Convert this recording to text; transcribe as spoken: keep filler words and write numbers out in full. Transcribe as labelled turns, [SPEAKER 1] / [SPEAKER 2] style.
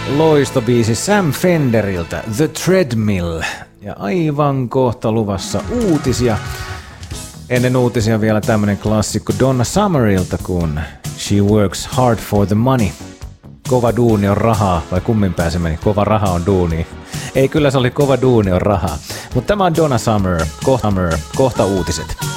[SPEAKER 1] Loistobiisi Sam Fenderiltä, The Treadmill. Ja aivan kohta luvassa uutisia. Ennen uutisia vielä tämmönen klassikko Donna Summerilta, kun She Works Hard for the Money. Kova duuni on rahaa, vai kummin pääse meni? Kova raha on duuni. Ei, kyllä se oli kova duuni on rahaa. Mutta tämä on Donna Summer, kohta, kohta uutiset.